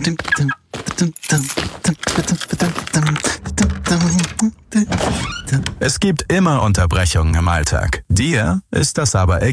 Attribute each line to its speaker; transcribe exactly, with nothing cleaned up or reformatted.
Speaker 1: Es gibt immer Unterbrechungen im Alltag. Dir ist das aber egal.